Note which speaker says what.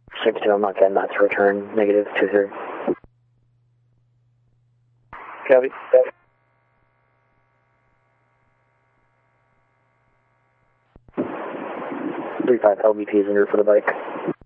Speaker 1: 6-2, I'm not getting that to return, negative 2-3.
Speaker 2: Copy.
Speaker 1: 3-5 LVP is en route for the bike.